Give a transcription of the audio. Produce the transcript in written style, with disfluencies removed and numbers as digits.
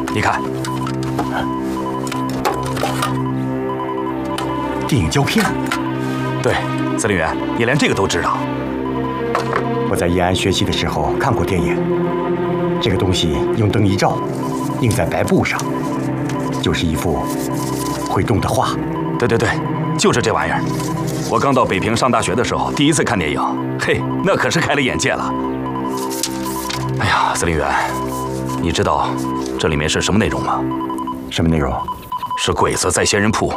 你看， 电影胶片。 对，司令员，你连这个都知道。 我在延安学习的时候看过电影，这个东西用灯一照，印在白布上，就是一幅会动的画。 对，就是这玩意儿。我刚到北平上大学的时候，第一次看电影，嘿，那可是开了眼界了。哎呀，司令员，你知道这里面是什么内容吗？ 什么内容？ 是鬼子在仙人铺